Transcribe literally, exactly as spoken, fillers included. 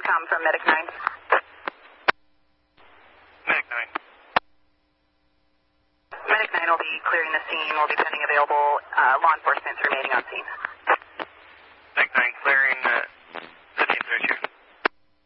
com from Medic nine. Medic nine. Medic nine will be clearing the scene, will be pending available uh, law enforcement remaining on scene.